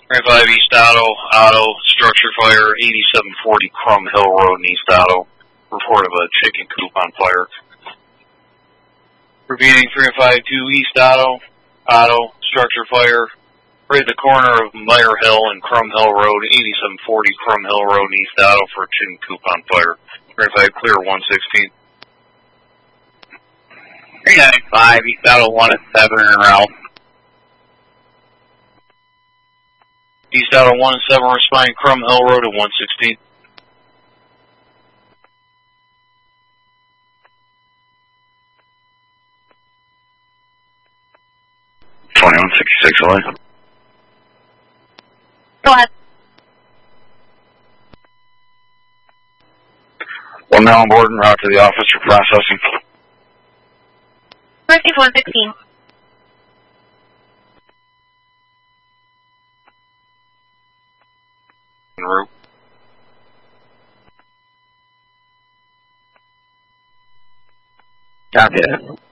35 East Auto, structure fire, 8740 Crum Hill Road in East Auto. Report of a chicken coop on fire. Repeating 352 East Auto, structure fire, right at the corner of Meyer Hill and Crum Hill Road, 8740 Crum Hill Road in East Auto for a chicken coop on fire. 35 clear, 116. 395 East Auto 1 at 7 and Ralph. East Auto 1 and 7 responding Crum Hill Road at 116. LA. Go ahead. One now on board and route to the office for processing. 116. En route. Copy that.